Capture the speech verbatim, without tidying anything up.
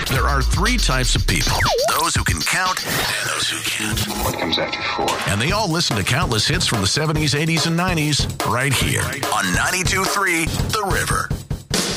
There are three types of people. Those who can count and those who can't. What comes after four? And they all listen to countless hits from the seventies, eighties, and nineties right here on ninety-two point three The River.